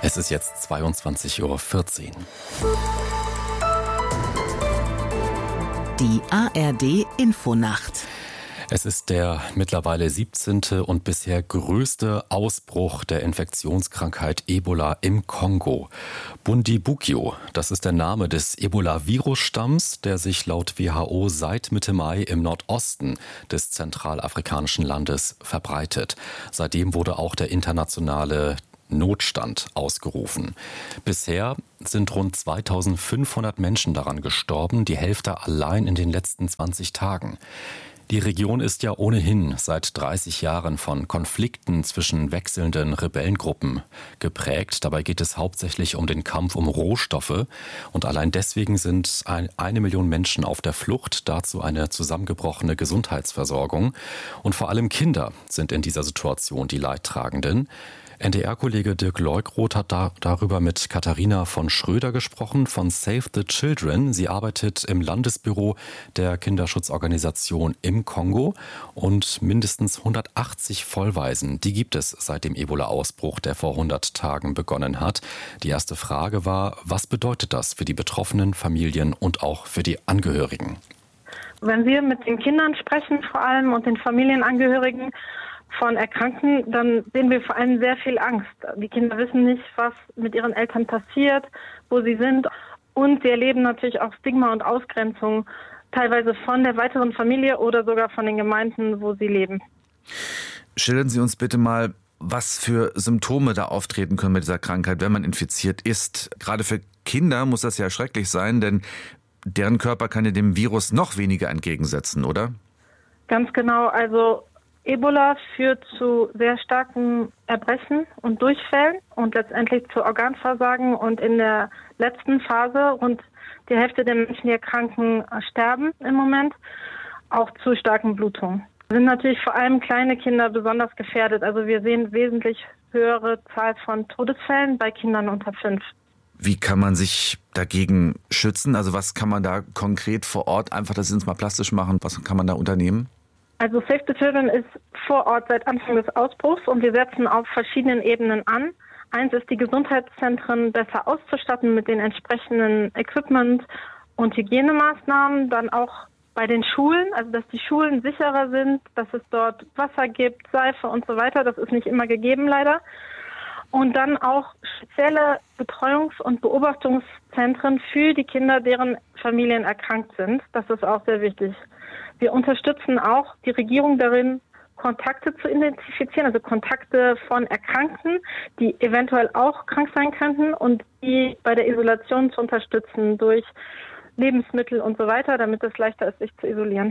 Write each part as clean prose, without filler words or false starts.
Es ist jetzt 22:14 Uhr. Die ARD-Infonacht. Es ist der mittlerweile 17. und bisher größte Ausbruch der Infektionskrankheit Ebola im Kongo. Bundibugyo, das ist der Name des Ebola-Virusstamms, der sich laut WHO seit Mitte Mai im Nordosten des zentralafrikanischen Landes verbreitet. Seitdem wurde auch der internationale Notstand ausgerufen. Bisher sind rund 2500 Menschen daran gestorben, die Hälfte allein in den letzten 20 Tagen. Die Region ist ja ohnehin seit 30 Jahren von Konflikten zwischen wechselnden Rebellengruppen geprägt. Dabei geht es hauptsächlich um den Kampf um Rohstoffe. Und allein deswegen sind 1 Million Menschen auf der Flucht, dazu eine zusammengebrochene Gesundheitsversorgung. Und vor allem Kinder sind in dieser Situation die Leidtragenden. NDR-Kollege Dirk Leuckroth hat darüber mit Katharina von Schröder gesprochen von Save the Children. Sie arbeitet im Landesbüro der Kinderschutzorganisation im Kongo und mindestens 180 Vollwaisen, die gibt es seit dem Ebola-Ausbruch, der vor 100 Tagen begonnen hat. Die erste Frage war, was bedeutet das für die betroffenen Familien und auch für die Angehörigen? Wenn wir mit den Kindern sprechen vor allem und den Familienangehörigen von Erkrankten, dann sehen wir vor allem sehr viel Angst. Die Kinder wissen nicht, was mit ihren Eltern passiert, wo sie sind. Und sie erleben natürlich auch Stigma und Ausgrenzung, teilweise von der weiteren Familie oder sogar von den Gemeinden, wo sie leben. Schildern Sie uns bitte mal, was für Symptome da auftreten können mit dieser Krankheit, wenn man infiziert ist. Gerade für Kinder muss das ja schrecklich sein, denn deren Körper kann ja dem Virus noch weniger entgegensetzen, oder? Ganz genau, also Ebola führt zu sehr starken Erbrechen und Durchfällen und letztendlich zu Organversagen. Und in der letzten Phase, rund die Hälfte der Menschen, die erkranken, sterben im Moment, auch zu starken Blutungen. Sind natürlich vor allem kleine Kinder besonders gefährdet. Also wir sehen wesentlich höhere Zahl von Todesfällen bei Kindern unter 5. Wie kann man sich dagegen schützen? Also was kann man da konkret vor Ort, einfach, dass Sie uns mal plastisch machen, was kann man da unternehmen? Also Save the Children ist vor Ort seit Anfang des Ausbruchs und wir setzen auf verschiedenen Ebenen an. Eins ist, die Gesundheitszentren besser auszustatten mit den entsprechenden Equipment und Hygienemaßnahmen. Dann auch bei den Schulen, also dass die Schulen sicherer sind, dass es dort Wasser gibt, Seife und so weiter. Das ist nicht immer gegeben, leider. Und dann auch spezielle Betreuungs- und Beobachtungszentren für die Kinder, deren Familien erkrankt sind. Das ist auch sehr wichtig. Wir unterstützen auch die Regierung darin, Kontakte zu identifizieren, also Kontakte von Erkrankten, die eventuell auch krank sein könnten und die bei der Isolation zu unterstützen durch Lebensmittel und so weiter, damit es leichter ist, sich zu isolieren.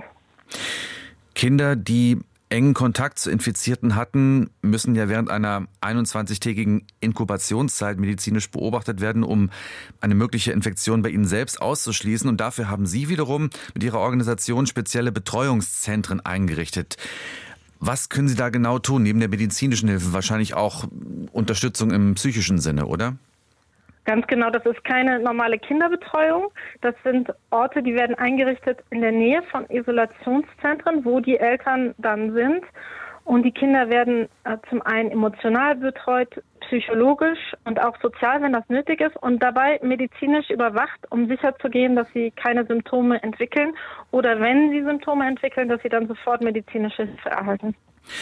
Kinder, die engen Kontakt zu Infizierten hatten, müssen ja während einer 21-tägigen Inkubationszeit medizinisch beobachtet werden, um eine mögliche Infektion bei ihnen selbst auszuschließen. Und dafür haben Sie wiederum mit Ihrer Organisation spezielle Betreuungszentren eingerichtet. Was können Sie da genau tun, neben der medizinischen Hilfe? Wahrscheinlich auch Unterstützung im psychischen Sinne, oder? Ganz genau, das ist keine normale Kinderbetreuung. Das sind Orte, die werden eingerichtet in der Nähe von Isolationszentren, wo die Eltern dann sind. Und die Kinder werden zum einen emotional betreut, psychologisch und auch sozial, wenn das nötig ist, und dabei medizinisch überwacht, um sicherzugehen, dass sie keine Symptome entwickeln oder wenn sie Symptome entwickeln, dass sie dann sofort medizinische Hilfe erhalten.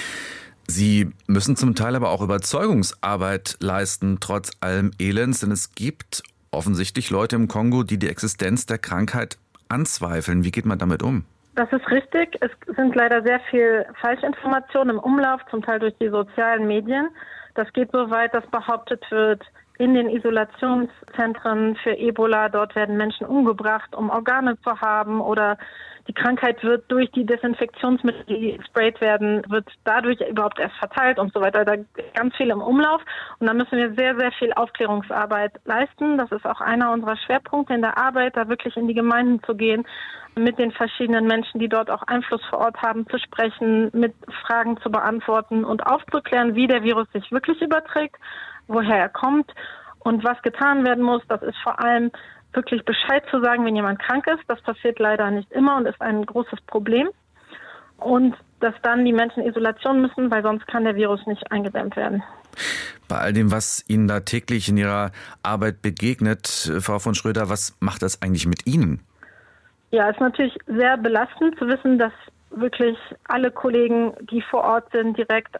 Sie müssen zum Teil aber auch Überzeugungsarbeit leisten, trotz allem Elends, denn es gibt offensichtlich Leute im Kongo, die die Existenz der Krankheit anzweifeln. Wie geht man damit um? Das ist richtig. Es sind leider sehr viel Falschinformationen im Umlauf, zum Teil durch die sozialen Medien. Das geht so weit, dass behauptet wird, in den Isolationszentren für Ebola, dort werden Menschen umgebracht, um Organe zu haben, oder die Krankheit wird durch die Desinfektionsmittel, die gesprayt werden, wird dadurch überhaupt erst verteilt und so weiter. Da ist ganz viel im Umlauf und da müssen wir sehr, sehr viel Aufklärungsarbeit leisten. Das ist auch einer unserer Schwerpunkte in der Arbeit, da wirklich in die Gemeinden zu gehen, mit den verschiedenen Menschen, die dort auch Einfluss vor Ort haben, zu sprechen, mit Fragen zu beantworten und aufzuklären, wie der Virus sich wirklich überträgt, woher er kommt und was getan werden muss. Das ist vor allem wirklich Bescheid zu sagen, wenn jemand krank ist. Das passiert leider nicht immer und ist ein großes Problem. Und dass dann die Menschen in Isolation müssen, weil sonst kann der Virus nicht eingedämmt werden. Bei all dem, was Ihnen da täglich in Ihrer Arbeit begegnet, Frau von Schröder, was macht das eigentlich mit Ihnen? Ja, es ist natürlich sehr belastend zu wissen, dass wirklich alle Kollegen, die vor Ort sind, direkt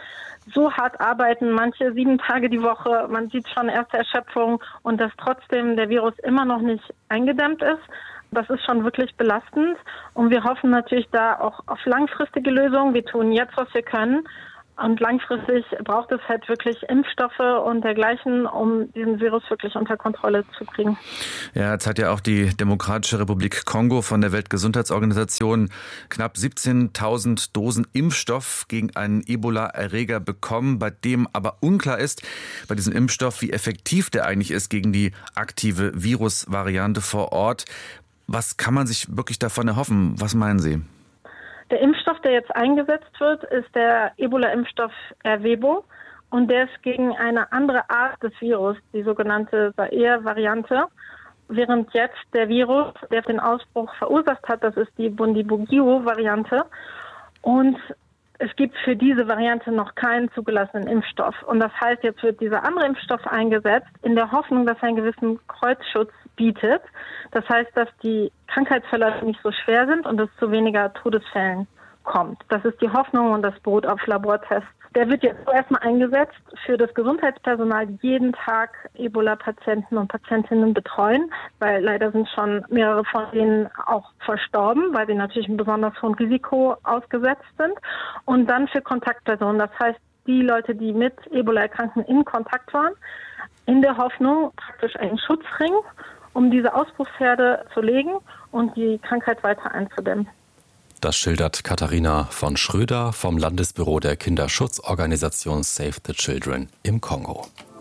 so hart arbeiten, manche 7 Tage die Woche, man sieht schon erste Erschöpfung und dass trotzdem der Virus immer noch nicht eingedämmt ist. Das ist schon wirklich belastend und wir hoffen natürlich da auch auf langfristige Lösungen. Wir tun jetzt, was wir können. Und langfristig braucht es halt wirklich Impfstoffe und dergleichen, um diesen Virus wirklich unter Kontrolle zu kriegen. Ja, jetzt hat ja auch die Demokratische Republik Kongo von der Weltgesundheitsorganisation knapp 17.000 Dosen Impfstoff gegen einen Ebola-Erreger bekommen, bei dem aber unklar ist, bei diesem Impfstoff, wie effektiv der eigentlich ist gegen die aktive Virusvariante vor Ort. Was kann man sich wirklich davon erhoffen? Was meinen Sie? Der Impfstoff, der jetzt eingesetzt wird, ist der Ebola-Impfstoff Ervebo und der ist gegen eine andere Art des Virus, die sogenannte Zaire-Variante. Während jetzt der Virus, der den Ausbruch verursacht hat, das ist die Bundibugyo-Variante und es gibt für diese Variante noch keinen zugelassenen Impfstoff. Und das heißt, jetzt wird dieser andere Impfstoff eingesetzt, in der Hoffnung, dass er einen gewissen Kreuzschutz bietet. Das heißt, dass die Krankheitsverläufe nicht so schwer sind und es zu weniger Todesfällen kommt. Das ist die Hoffnung und das beruht auf Labortests. Der wird jetzt erstmal eingesetzt für das Gesundheitspersonal, die jeden Tag Ebola-Patienten und Patientinnen betreuen, weil leider sind schon mehrere von denen auch verstorben, weil sie natürlich einem besonders hohen Risiko ausgesetzt sind. Und dann für Kontaktpersonen, das heißt die Leute, die mit Ebola-Erkrankten in Kontakt waren, in der Hoffnung praktisch einen Schutzring, um diese Ausbruchsherde zu legen und die Krankheit weiter einzudämmen. Das schildert Katharina von Schröder vom Landesbüro der Kinderschutzorganisation Save the Children im Kongo.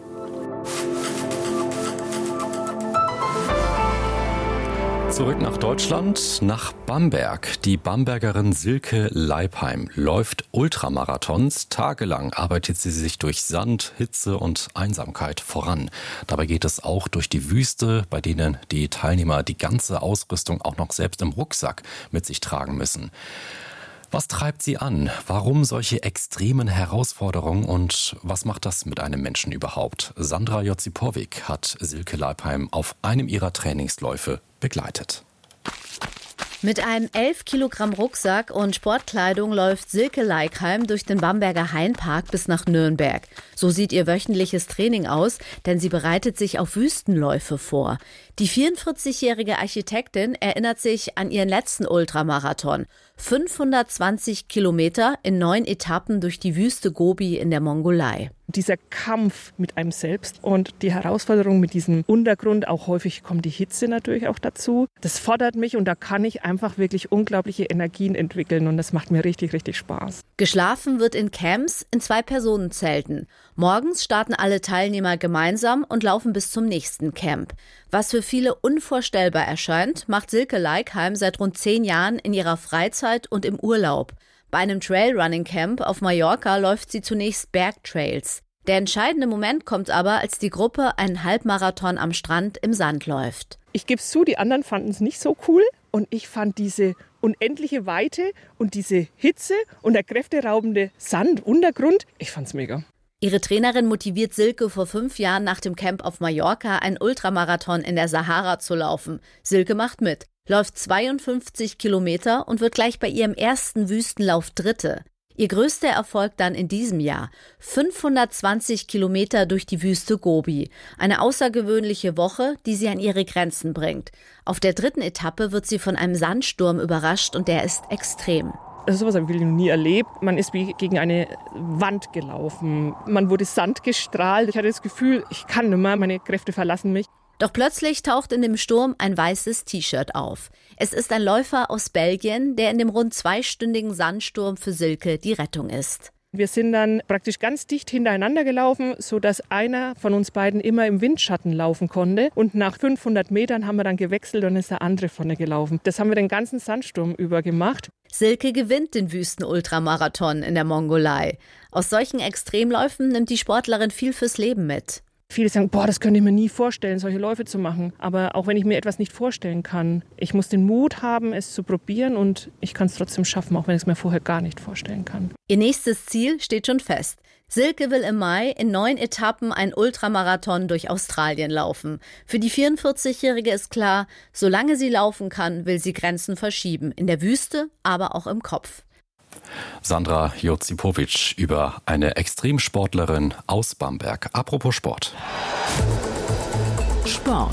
Zurück nach Deutschland, nach Bamberg. Die Bambergerin Silke Leipheim läuft Ultramarathons. Tagelang arbeitet sie sich durch Sand, Hitze und Einsamkeit voran. Dabei geht es auch durch die Wüste, bei denen die Teilnehmer die ganze Ausrüstung auch noch selbst im Rucksack mit sich tragen müssen. Was treibt sie an? Warum solche extremen Herausforderungen und was macht das mit einem Menschen überhaupt? Sandra Jozipowik hat Silke Leipheim auf einem ihrer Trainingsläufe begleitet. Mit einem 11 Kilogramm Rucksack und Sportkleidung läuft Silke Leipheim durch den Bamberger Hainpark bis nach Nürnberg. So sieht ihr wöchentliches Training aus, denn sie bereitet sich auf Wüstenläufe vor. Die 44-jährige Architektin erinnert sich an ihren letzten Ultramarathon. 520 Kilometer in 9 Etappen durch die Wüste Gobi in der Mongolei. Dieser Kampf mit einem selbst und die Herausforderung mit diesem Untergrund, auch häufig kommt die Hitze natürlich auch dazu. Das fordert mich und da kann ich einfach wirklich unglaubliche Energien entwickeln und das macht mir richtig, richtig Spaß. Geschlafen wird in Camps in 2-Personen-Zelten. Morgens starten alle Teilnehmer gemeinsam und laufen bis zum nächsten Camp. Was für viele unvorstellbar erscheint, macht Silke Leipheim seit rund 10 Jahren in ihrer Freizeit und im Urlaub. Bei einem Trailrunning-Camp auf Mallorca läuft sie zunächst Bergtrails. Der entscheidende Moment kommt aber, als die Gruppe einen Halbmarathon am Strand im Sand läuft. Ich gebe es zu, die anderen fanden es nicht so cool und ich fand diese unendliche Weite und diese Hitze und der kräfteraubende Sanduntergrund, ich fand's mega. Ihre Trainerin motiviert Silke vor 5 Jahren nach dem Camp auf Mallorca, einen Ultramarathon in der Sahara zu laufen. Silke macht mit, läuft 52 Kilometer und wird gleich bei ihrem ersten Wüstenlauf Dritte. Ihr größter Erfolg dann in diesem Jahr: 520 Kilometer durch die Wüste Gobi. Eine außergewöhnliche Woche, die sie an ihre Grenzen bringt. Auf der 3. Etappe wird sie von einem Sandsturm überrascht und der ist extrem. Also sowas habe ich noch nie erlebt. Man ist wie gegen eine Wand gelaufen. Man wurde Sand gestrahlt. Ich hatte das Gefühl, ich kann nicht mehr, meine Kräfte verlassen mich. Doch plötzlich taucht in dem Sturm ein weißes T-Shirt auf. Es ist ein Läufer aus Belgien, der in dem rund 2-stündigen Sandsturm für Silke die Rettung ist. Wir sind dann praktisch ganz dicht hintereinander gelaufen, sodass einer von uns beiden immer im Windschatten laufen konnte. Und nach 500 Metern haben wir dann gewechselt und ist der andere vorne gelaufen. Das haben wir den ganzen Sandsturm über gemacht. Silke gewinnt den Wüsten-Ultramarathon in der Mongolei. Aus solchen Extremläufen nimmt die Sportlerin viel fürs Leben mit. Viele sagen, das könnte ich mir nie vorstellen, solche Läufe zu machen. Aber auch wenn ich mir etwas nicht vorstellen kann, ich muss den Mut haben, es zu probieren und ich kann es trotzdem schaffen, auch wenn ich es mir vorher gar nicht vorstellen kann. Ihr nächstes Ziel steht schon fest. Silke will im Mai in 9 Etappen ein Ultramarathon durch Australien laufen. Für die 44-Jährige ist klar, solange sie laufen kann, will sie Grenzen verschieben. In der Wüste, aber auch im Kopf. Sandra Jocipovic über eine Extremsportlerin aus Bamberg. Apropos Sport. Sport.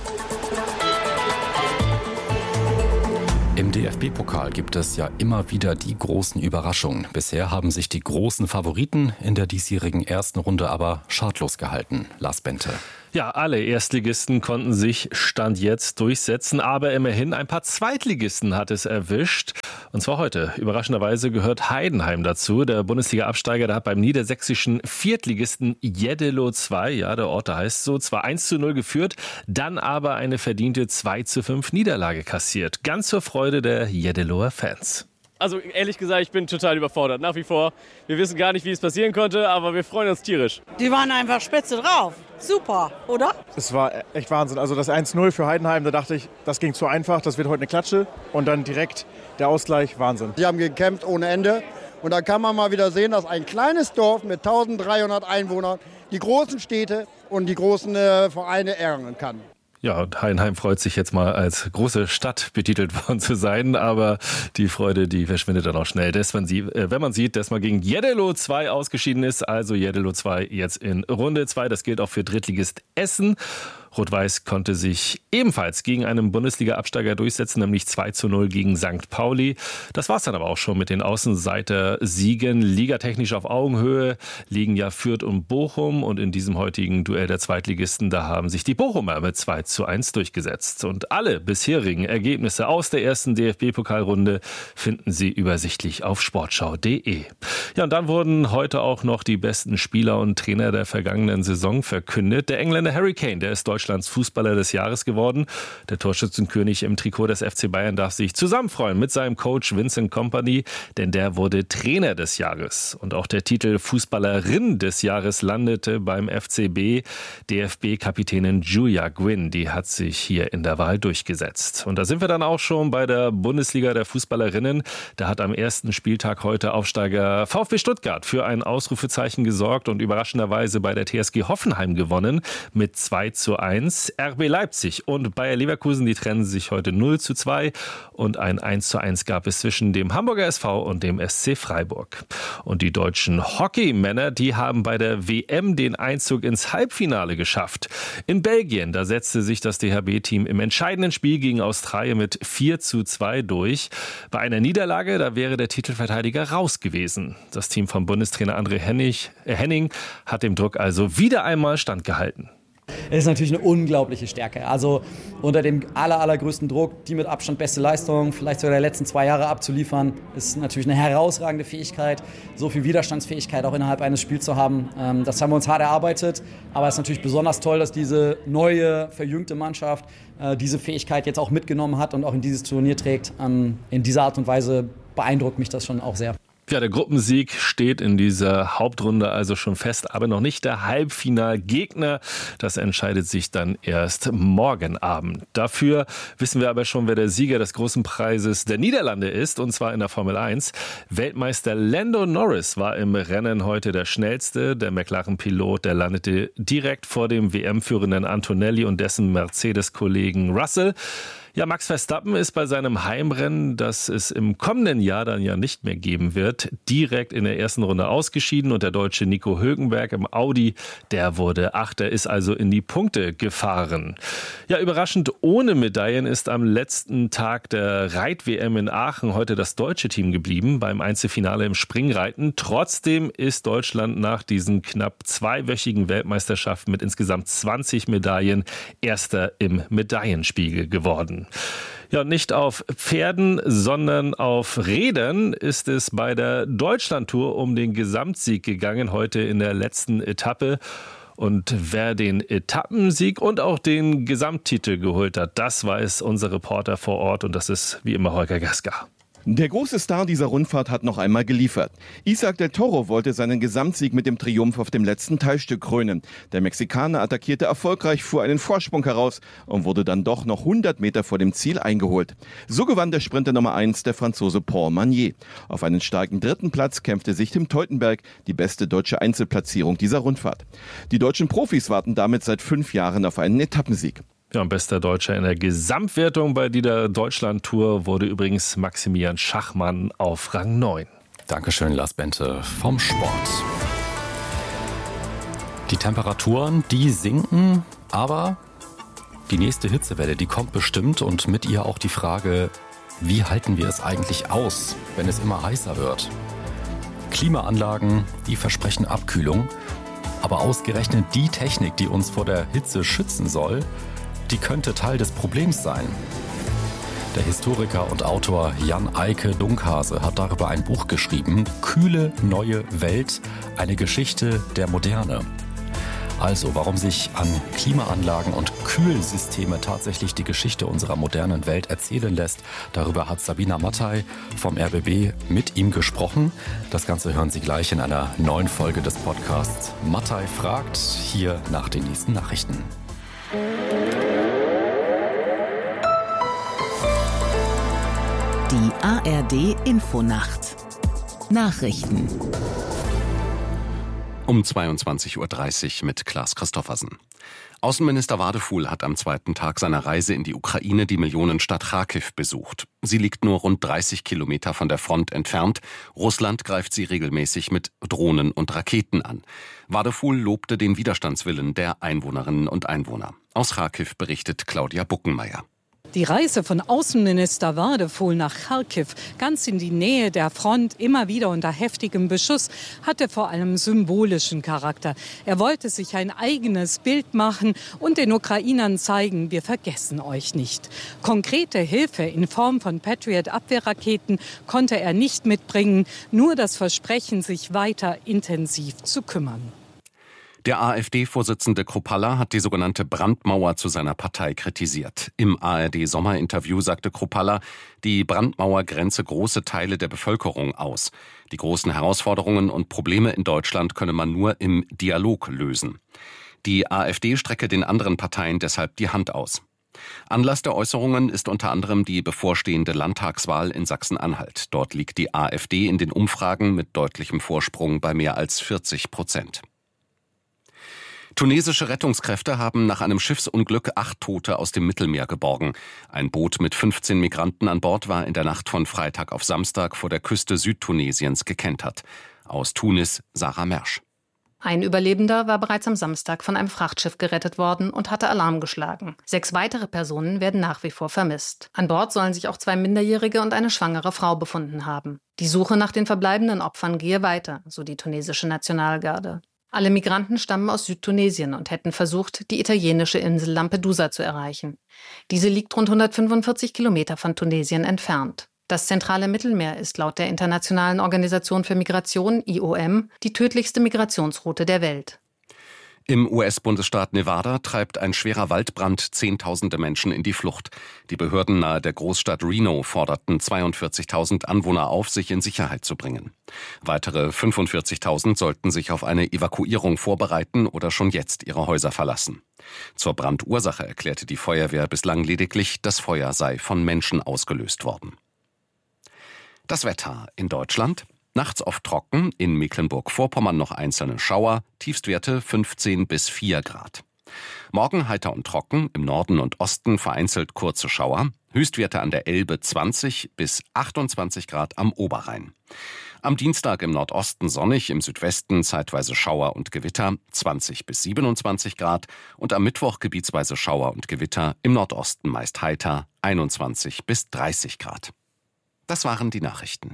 Im DFB-Pokal gibt es ja immer wieder die großen Überraschungen. Bisher haben sich die großen Favoriten in der diesjährigen ersten Runde aber schadlos gehalten. Lars Bente. Ja, alle Erstligisten konnten sich Stand jetzt durchsetzen, aber immerhin ein paar Zweitligisten hat es erwischt. Und zwar heute. Überraschenderweise gehört Heidenheim dazu. Der Bundesliga-Absteiger, der hat beim niedersächsischen Viertligisten Jeddelo 2, ja, der Ort heißt so, zwar 1:0 geführt, dann aber eine verdiente 2:5 Niederlage kassiert. Ganz zur Freude der Jeddeloer Fans. Also ehrlich gesagt, ich bin total überfordert, nach wie vor. Wir wissen gar nicht, wie es passieren konnte, aber wir freuen uns tierisch. Die waren einfach spitze drauf. Super, oder? Es war echt Wahnsinn. Also das 1:0 für Heidenheim, da dachte ich, das ging zu einfach, das wird heute eine Klatsche. Und dann direkt der Ausgleich, Wahnsinn. Die haben gekämpft ohne Ende. Und da kann man mal wieder sehen, dass ein kleines Dorf mit 1300 Einwohnern die großen Städte und die großen Vereine ärgern kann. Ja, und Heidenheim freut sich jetzt mal als große Stadt betitelt worden zu sein, aber die Freude, die verschwindet dann auch schnell, wenn man sieht, dass man gegen Jeddelo 2 ausgeschieden ist, also Jeddelo 2 jetzt in Runde 2, das gilt auch für Drittligist Essen. Rot-Weiß konnte sich ebenfalls gegen einen Bundesliga-Absteiger durchsetzen, nämlich 2:0 gegen St. Pauli. Das war's dann aber auch schon mit den Außenseiter-Siegen. Ligatechnisch auf Augenhöhe liegen ja Fürth und Bochum. Und in diesem heutigen Duell der Zweitligisten, da haben sich die Bochumer mit 2:1 durchgesetzt. Und alle bisherigen Ergebnisse aus der ersten DFB-Pokalrunde finden Sie übersichtlich auf sportschau.de. Ja, und dann wurden heute auch noch die besten Spieler und Trainer der vergangenen Saison verkündet. Der Engländer Harry Kane, der ist Deutschlands Fußballer des Jahres geworden. Der Torschützenkönig im Trikot des FC Bayern darf sich zusammenfreuen mit seinem Coach Vincent Kompany, denn der wurde Trainer des Jahres. Und auch der Titel Fußballerin des Jahres landete beim FCB. DFB-Kapitänin Julia Gwynn, die hat sich hier in der Wahl durchgesetzt. Und da sind wir dann auch schon bei der Bundesliga der Fußballerinnen. Da hat am ersten Spieltag heute Aufsteiger VfB Stuttgart für ein Ausrufezeichen gesorgt und überraschenderweise bei der TSG Hoffenheim gewonnen mit 2:1. RB Leipzig und Bayer Leverkusen, die trennen sich heute 0:2 und ein 1:1 gab es zwischen dem Hamburger SV und dem SC Freiburg. Und die deutschen Hockeymänner, die haben bei der WM den Einzug ins Halbfinale geschafft. In Belgien, da setzte sich das DHB-Team im entscheidenden Spiel gegen Australien mit 4:2 durch. Bei einer Niederlage, da wäre der Titelverteidiger raus gewesen. Das Team von Bundestrainer André Henning hat dem Druck also wieder einmal standgehalten. Es ist natürlich eine unglaubliche Stärke. Also unter dem allergrößten Druck, die mit Abstand beste Leistung, vielleicht sogar der letzten 2 Jahre abzuliefern, ist natürlich eine herausragende Fähigkeit. So viel Widerstandsfähigkeit auch innerhalb eines Spiels zu haben, das haben wir uns hart erarbeitet. Aber es ist natürlich besonders toll, dass diese neue, verjüngte Mannschaft diese Fähigkeit jetzt auch mitgenommen hat und auch in dieses Turnier trägt. In dieser Art und Weise beeindruckt mich das schon auch sehr. Ja, der Gruppensieg steht in dieser Hauptrunde also schon fest, aber noch nicht der Halbfinalgegner. Das entscheidet sich dann erst morgen Abend. Dafür wissen wir aber schon, wer der Sieger des großen Preises der Niederlande ist, und zwar in der Formel 1. Weltmeister Lando Norris war im Rennen heute der schnellste. Der McLaren-Pilot, der landete direkt vor dem WM-führenden Antonelli und dessen Mercedes-Kollegen Russell. Ja, Max Verstappen ist bei seinem Heimrennen, das es im kommenden Jahr dann ja nicht mehr geben wird, direkt in der ersten Runde ausgeschieden und der Deutsche Nico Hülkenberg im Audi, der wurde Achter, ist also in die Punkte gefahren. Ja, überraschend ohne Medaillen ist am letzten Tag der Reit-WM in Aachen heute das deutsche Team geblieben beim Einzelfinale im Springreiten. Trotzdem ist Deutschland nach diesen knapp 2-wöchigen Weltmeisterschaften mit insgesamt 20 Medaillen Erster im Medaillenspiegel geworden. Ja, nicht auf Pferden, sondern auf Rädern ist es bei der Deutschlandtour um den Gesamtsieg gegangen, heute in der letzten Etappe. Und wer den Etappensieg und auch den Gesamttitel geholt hat, das weiß unser Reporter vor Ort und das ist wie immer Holger Gaska. Der große Star dieser Rundfahrt hat noch einmal geliefert. Isaac del Toro wollte seinen Gesamtsieg mit dem Triumph auf dem letzten Teilstück krönen. Der Mexikaner attackierte erfolgreich, fuhr einen Vorsprung heraus und wurde dann doch noch 100 Meter vor dem Ziel eingeholt. So gewann der Sprinter Nummer 1, der Franzose Paul Magnier. Auf einen starken 3. Platz kämpfte sich Tim Teutenberg, die beste deutsche Einzelplatzierung dieser Rundfahrt. Die deutschen Profis warten damit seit 5 Jahren auf einen Etappensieg. Ja, und bester Deutscher in der Gesamtwertung bei dieser Deutschland-Tour wurde übrigens Maximilian Schachmann auf Rang 9. Dankeschön, Lars Bente vom Sport. Die Temperaturen, die sinken, aber die nächste Hitzewelle, die kommt bestimmt und mit ihr auch die Frage, wie halten wir es eigentlich aus, wenn es immer heißer wird? Klimaanlagen, die versprechen Abkühlung, aber ausgerechnet die Technik, die uns vor der Hitze schützen soll, die könnte Teil des Problems sein. Der Historiker und Autor Jan Eike Dunkhase hat darüber ein Buch geschrieben, Kühle neue Welt, eine Geschichte der Moderne. Also, warum sich an Klimaanlagen und Kühlsysteme tatsächlich die Geschichte unserer modernen Welt erzählen lässt, darüber hat Sabina Mattei vom RBB mit ihm gesprochen. Das Ganze hören Sie gleich in einer neuen Folge des Podcasts Mattei fragt, hier nach den nächsten Nachrichten. Die ARD Infonacht. Nachrichten. Um 22.30 Uhr mit Klaas Christoffersen. Außenminister Wadefuhl hat am 2. Tag seiner Reise in die Ukraine die Millionenstadt Charkiw besucht. Sie liegt nur rund 30 Kilometer von der Front entfernt. Russland greift sie regelmäßig mit Drohnen und Raketen an. Wadefuhl lobte den Widerstandswillen der Einwohnerinnen und Einwohner. Aus Charkiw berichtet Claudia Buckenmeier. Die Reise von Außenminister Wadefuhl nach Charkiw, ganz in die Nähe der Front, immer wieder unter heftigem Beschuss, hatte vor allem symbolischen Charakter. Er wollte sich ein eigenes Bild machen und den Ukrainern zeigen, wir vergessen euch nicht. Konkrete Hilfe in Form von Patriot-Abwehrraketen konnte er nicht mitbringen, nur das Versprechen, sich weiter intensiv zu kümmern. Der AfD-Vorsitzende Kruppalla hat die sogenannte Brandmauer zu seiner Partei kritisiert. Im ARD-Sommerinterview sagte Kruppalla, die Brandmauer grenze große Teile der Bevölkerung aus. Die großen Herausforderungen und Probleme in Deutschland könne man nur im Dialog lösen. Die AfD strecke den anderen Parteien deshalb die Hand aus. Anlass der Äußerungen ist unter anderem die bevorstehende Landtagswahl in Sachsen-Anhalt. Dort liegt die AfD in den Umfragen mit deutlichem Vorsprung bei mehr als 40%. Tunesische Rettungskräfte haben nach einem Schiffsunglück 8 Tote aus dem Mittelmeer geborgen. Ein Boot mit 15 Migranten an Bord war in der Nacht von Freitag auf Samstag vor der Küste Südtunesiens gekentert. Aus Tunis, Sarah Mersch. Ein Überlebender war bereits am Samstag von einem Frachtschiff gerettet worden und hatte Alarm geschlagen. 6 weitere Personen werden nach wie vor vermisst. An Bord sollen sich auch 2 Minderjährige und eine schwangere Frau befunden haben. Die Suche nach den verbleibenden Opfern gehe weiter, so die tunesische Nationalgarde. Alle Migranten stammen aus Südtunesien und hätten versucht, die italienische Insel Lampedusa zu erreichen. Diese liegt rund 145 Kilometer von Tunesien entfernt. Das zentrale Mittelmeer ist laut der Internationalen Organisation für Migration, IOM, die tödlichste Migrationsroute der Welt. Im US-Bundesstaat Nevada treibt ein schwerer Waldbrand Zehntausende Menschen in die Flucht. Die Behörden nahe der Großstadt Reno forderten 42.000 Anwohner auf, sich in Sicherheit zu bringen. Weitere 45.000 sollten sich auf eine Evakuierung vorbereiten oder schon jetzt ihre Häuser verlassen. Zur Brandursache erklärte die Feuerwehr bislang lediglich, das Feuer sei von Menschen ausgelöst worden. Das Wetter in Deutschland. Nachts oft trocken, in Mecklenburg-Vorpommern noch einzelne Schauer, Tiefstwerte 15 bis 4 Grad. Morgen heiter und trocken, im Norden und Osten vereinzelt kurze Schauer, Höchstwerte an der Elbe 20 bis 28 Grad am Oberrhein. Am Dienstag im Nordosten sonnig, im Südwesten zeitweise Schauer und Gewitter 20 bis 27 Grad und am Mittwoch gebietsweise Schauer und Gewitter, im Nordosten meist heiter 21 bis 30 Grad. Das waren die Nachrichten.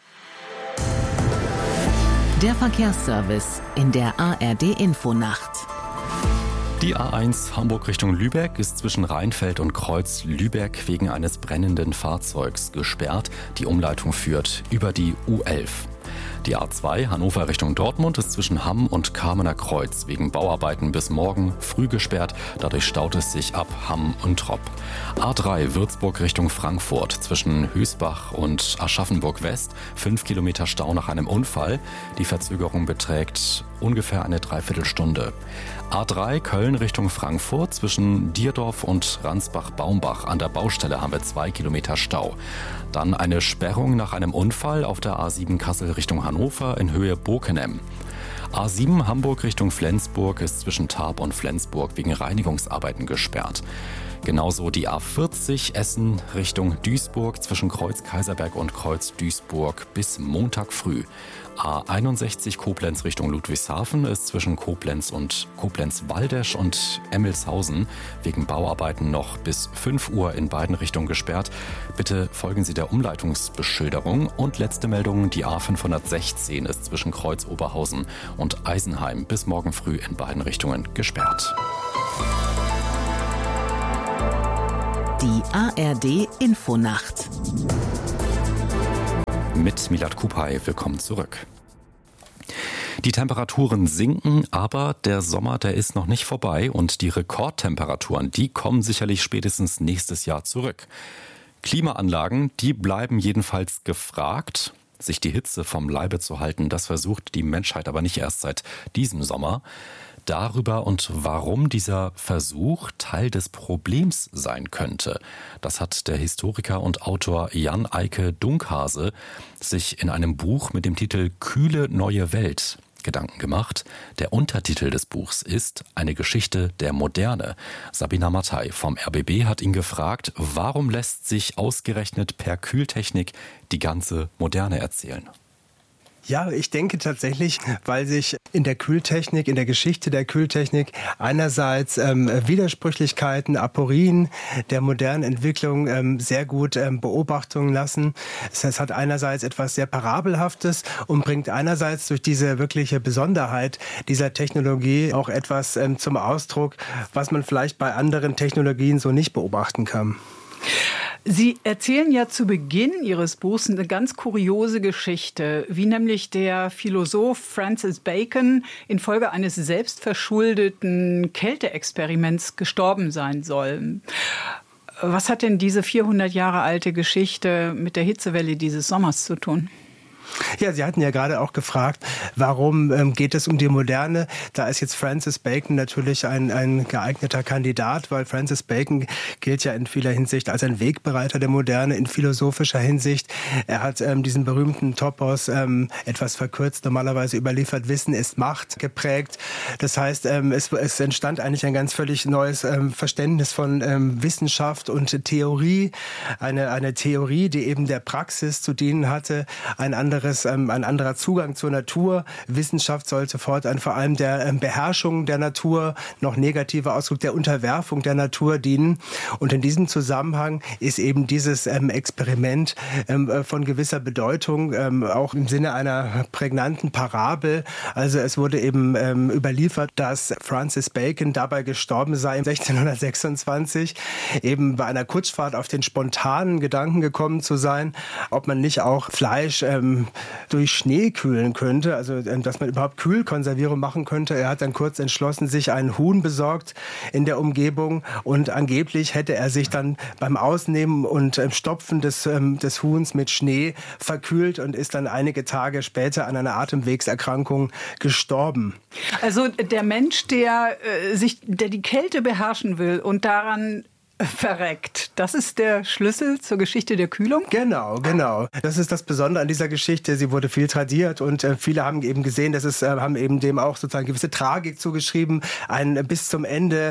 Der Verkehrsservice in der ARD Infonacht. Die A1 Hamburg Richtung Lübeck ist zwischen Rheinfeld und Kreuz Lübeck wegen eines brennenden Fahrzeugs gesperrt. Die Umleitung führt über die U11. Die A2 Hannover Richtung Dortmund ist zwischen Hamm und Kamener Kreuz wegen Bauarbeiten bis morgen früh gesperrt. Dadurch staut es sich ab Hamm und Tropp. A3 Würzburg Richtung Frankfurt zwischen Hüßbach und Aschaffenburg West. 5 Kilometer Stau nach einem Unfall. Die Verzögerung beträgt ungefähr eine Dreiviertelstunde. A3 Köln Richtung Frankfurt zwischen Dierdorf und Ransbach-Baumbach. An der Baustelle haben wir 2 Kilometer Stau. Dann eine Sperrung nach einem Unfall auf der A7 Kassel Richtung Hannover in Höhe Bokenem. A7 Hamburg Richtung Flensburg ist zwischen Tarp und Flensburg wegen Reinigungsarbeiten gesperrt. Genauso die A40 Essen Richtung Duisburg zwischen Kreuz Kaiserberg und Kreuz Duisburg bis Montag früh. A61 Koblenz Richtung Ludwigshafen ist zwischen Koblenz und Koblenz-Waldesch und Emmelshausen wegen Bauarbeiten noch bis 5 Uhr in beiden Richtungen gesperrt. Bitte folgen Sie der Umleitungsbeschilderung. Und letzte Meldung, die A516 ist zwischen Kreuz Oberhausen und Eisenheim bis morgen früh in beiden Richtungen gesperrt. Die ARD Infonacht. Mit Milad Kupay, willkommen zurück. Die Temperaturen sinken, aber der Sommer, der ist noch nicht vorbei und die Rekordtemperaturen, die kommen sicherlich spätestens nächstes Jahr zurück. Klimaanlagen, die bleiben jedenfalls gefragt. Sich die Hitze vom Leibe zu halten, das versucht die Menschheit aber nicht erst seit diesem Sommer. Darüber und warum dieser Versuch Teil des Problems sein könnte, das hat der Historiker und Autor Jan Eike Dunkhase sich in einem Buch mit dem Titel Kühle neue Welt Gedanken gemacht. Der Untertitel des Buchs ist Eine Geschichte der Moderne. Sabina Mattei vom RBB hat ihn gefragt, warum lässt sich ausgerechnet per Kühltechnik die ganze Moderne erzählen? Ja, ich denke tatsächlich, weil sich in der Kühltechnik, in der Geschichte der Kühltechnik einerseits Widersprüchlichkeiten, Aporien der modernen Entwicklung sehr gut beobachten lassen. Es hat einerseits etwas sehr Parabelhaftes und bringt einerseits durch diese wirkliche Besonderheit dieser Technologie auch etwas zum Ausdruck, was man vielleicht bei anderen Technologien so nicht beobachten kann. Sie erzählen ja zu Beginn Ihres Buchs eine ganz kuriose Geschichte, wie nämlich der Philosoph Francis Bacon infolge eines selbstverschuldeten Kälteexperiments gestorben sein soll. Was hat denn diese 400 Jahre alte Geschichte mit der Hitzewelle dieses Sommers zu tun? Ja, Sie hatten ja gerade auch gefragt, warum geht es um die Moderne? Da ist jetzt Francis Bacon natürlich ein geeigneter Kandidat, weil Francis Bacon gilt ja in vieler Hinsicht als ein Wegbereiter der Moderne, in philosophischer Hinsicht. Er hat diesen berühmten Topos etwas verkürzt, normalerweise überliefert, Wissen ist Macht geprägt. Das heißt, es entstand eigentlich ein ganz völlig neues Verständnis von Wissenschaft und Theorie. Eine Theorie, die eben der Praxis zu dienen hatte, ein anderer Zugang zur Natur. Wissenschaft sollte fortan vor allem der Beherrschung der Natur, noch negativer Ausdruck der Unterwerfung der Natur dienen. Und in diesem Zusammenhang ist eben dieses Experiment von gewisser Bedeutung, auch im Sinne einer prägnanten Parabel. Also es wurde eben überliefert, dass Francis Bacon dabei gestorben sei 1626, eben bei einer Kutschfahrt auf den spontanen Gedanken gekommen zu sein, ob man nicht auch Fleisch durch Schnee kühlen könnte, also dass man überhaupt Kühlkonservierung machen könnte. Er hat dann kurz entschlossen, sich einen Huhn besorgt in der Umgebung und angeblich hätte er sich dann beim Ausnehmen und Stopfen des Huhns mit Schnee verkühlt und ist dann einige Tage später an einer Atemwegserkrankung gestorben. Also der Mensch, der die Kälte beherrschen will und daran verreckt. Das ist der Schlüssel zur Geschichte der Kühlung? Genau. Das ist das Besondere an dieser Geschichte. Sie wurde viel tradiert und viele haben eben gesehen, haben eben dem auch sozusagen gewisse Tragik zugeschrieben. Bis zum Ende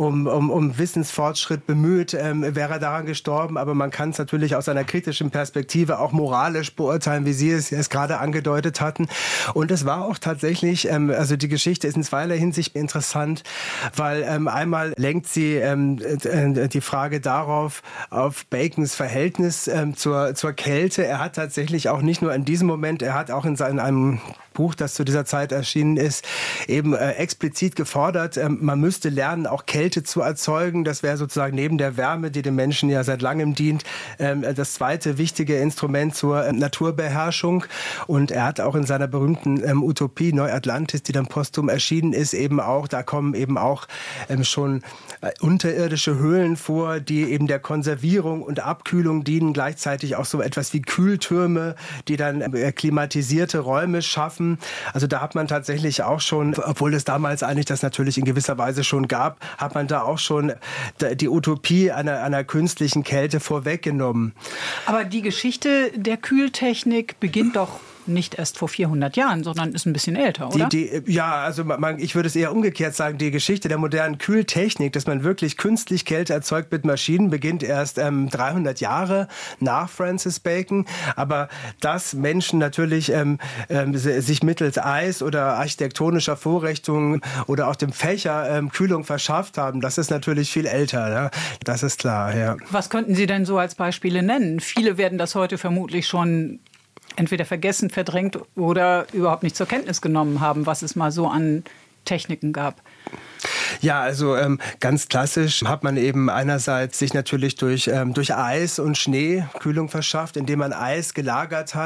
um Wissensfortschritt bemüht, wäre er daran gestorben. Aber man kann es natürlich aus einer kritischen Perspektive auch moralisch beurteilen, wie Sie es gerade angedeutet hatten. Und es war auch tatsächlich, also die Geschichte ist in zweierlei Hinsicht interessant, weil einmal lenkt sie die Frage darauf, auf Bacons Verhältnis zur Kälte. Er hat tatsächlich auch nicht nur in diesem Moment, er hat auch in einem Buch, das zu dieser Zeit erschienen ist, eben explizit gefordert, man müsste lernen, auch Kälte zu erzeugen. Das wäre sozusagen neben der Wärme, die dem Menschen ja seit langem dient, das zweite wichtige Instrument zur Naturbeherrschung. Und er hat auch in seiner berühmten Utopie Neu-Atlantis, die dann posthum erschienen ist, eben auch, da kommen eben auch schon unterirdische Höhlen vor, die eben der Konservierung und Abkühlung dienen, gleichzeitig auch so etwas wie Kühltürme, die dann klimatisierte Räume schaffen. Also da hat man tatsächlich auch schon, obwohl es damals eigentlich das natürlich in gewisser Weise schon gab, hat man da auch schon die Utopie einer künstlichen Kälte vorweggenommen. Aber die Geschichte der Kühltechnik beginnt doch nicht erst vor 400 Jahren, sondern ist ein bisschen älter, oder? Ich würde es eher umgekehrt sagen, die Geschichte der modernen Kühltechnik, dass man wirklich künstlich Kälte erzeugt mit Maschinen, beginnt erst 300 Jahre nach Francis Bacon. Aber dass Menschen natürlich sich mittels Eis oder architektonischer Vorrichtungen oder auch dem Fächer Kühlung verschafft haben, das ist natürlich viel älter. Ja? Das ist klar, ja. Was könnten Sie denn so als Beispiele nennen? Viele werden das heute vermutlich schon entweder vergessen, verdrängt oder überhaupt nicht zur Kenntnis genommen haben, was es mal so an Techniken gab. Ja, also ganz klassisch hat man eben einerseits sich natürlich durch Eis und Schnee Kühlung verschafft, indem man Eis gelagert hat.